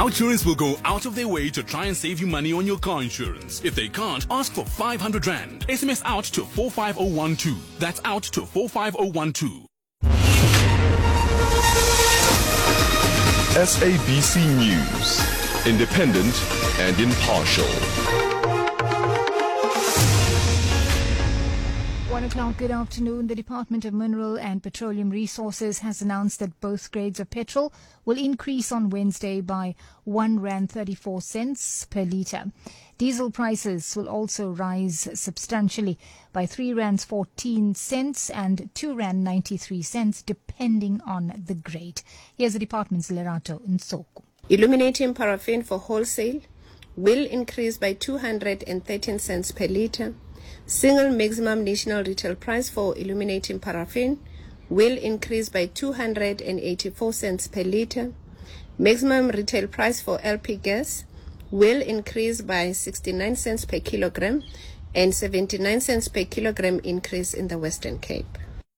Outsurance will go out of their way to try and save you money on your car insurance. If they can't, ask for 500 Rand. SMS out to 45012. That's out to 45012. SABC News, independent and impartial. 1 o'clock, good afternoon. The Department of Mineral and Petroleum Resources has announced that both grades of petrol will increase on Wednesday by R1.34 per litre. Diesel prices will also rise substantially by R3.14 and R2.93 depending on the grade. Here's the department's Lerato Nsoko. Illuminating paraffin for wholesale will increase by 213 cents per litre. Single maximum national retail price for illuminating paraffin will increase by 284 cents per litre. Maximum retail price for LP gas will increase by 69 cents per kilogram and 79 cents per kilogram increase in the Western Cape.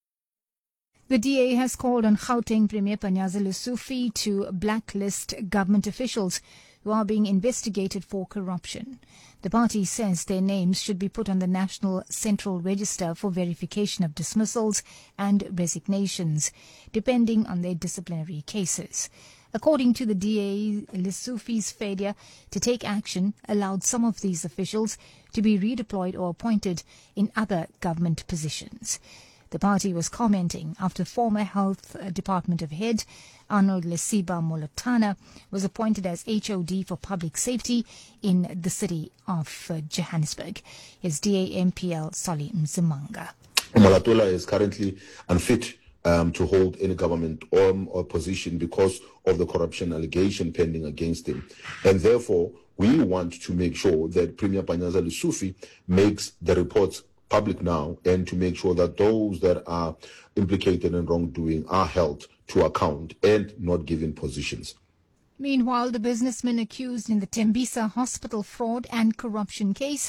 The DA has called on Gauteng Premier Panyaza Lesufi to blacklist government officials who are being investigated for corruption. The party says their names should be put on the National Central Register for verification of dismissals and resignations, depending on their disciplinary cases. According to the DA, Lesufi's failure to take action allowed some of these officials to be redeployed or appointed in other government positions. The party was commenting after former Health Department of Head Arnold Lesiba Molotana was appointed as HOD for Public Safety in the city of Johannesburg. His DA MPL Solly Mzimanga. Molotana is currently unfit to hold any government or position because of the corruption allegation pending against him. And therefore, we want to make sure that Premier Panyaza Lesufi makes the reports public now and to make sure that those that are implicated in wrongdoing are held to account and not given positions. Meanwhile, the businessman accused in the Tembisa hospital fraud and corruption case,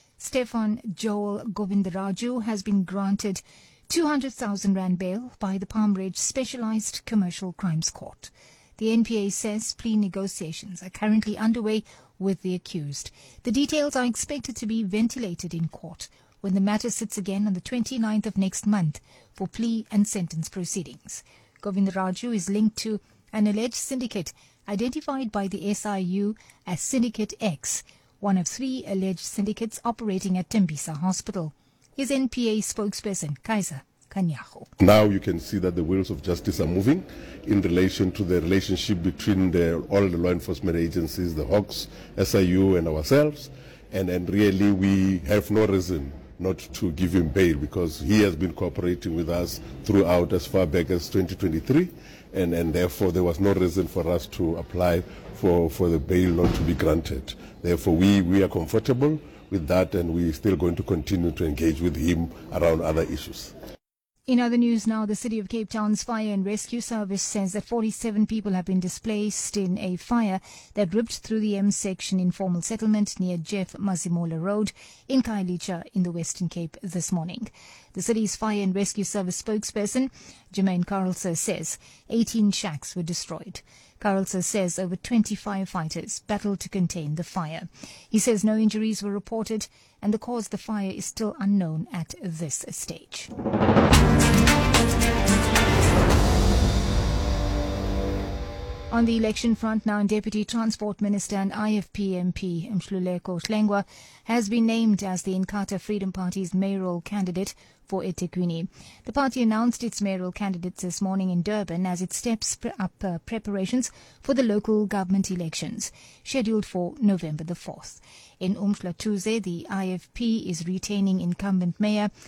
Stefan Joel Govindaraju, has been granted 200,000 Rand bail by the Palm Ridge Specialized Commercial Crimes Court. The NPA says plea negotiations are currently underway with the accused. The details are expected to be ventilated in court when the matter sits again on the 29th of next month for plea and sentence proceedings. Govindaraju is linked to an alleged syndicate identified by the SIU as Syndicate X, one of 3 alleged syndicates operating at Tembisa Hospital. His NPA spokesperson, Kaiser Kanyaho. Now you can see that the wheels of justice are moving in relation to the relationship between all the law enforcement agencies, the Hawks, SIU and ourselves. And really we have no reason not to give him bail because he has been cooperating with us throughout as far back as 2023 and therefore there was no reason for us to apply for the bail not to be granted. Therefore we are comfortable with that and we're still going to continue to engage with him around other issues. In other news now, the City of Cape Town's Fire and Rescue Service says that 47 people have been displaced in a fire that ripped through the M section informal settlement near Jeff Mazimola Road in Khayelitsha in the Western Cape this morning. The city's Fire and Rescue Service spokesperson, Jermaine Carlser, says 18 shacks were destroyed. Carlser says over 20 firefighters battled to contain the fire. He says no injuries were reported and the cause of the fire is still unknown at this stage. On the election front now, Deputy Transport Minister and IFP MP Mhluleko Hlengwa has been named as the Inkatha Freedom Party's mayoral candidate for eThekwini. The party announced its mayoral candidates this morning in Durban as it steps up preparations for the local government elections, scheduled for November the 4th. In Umhlatuze, the IFP is retaining incumbent mayor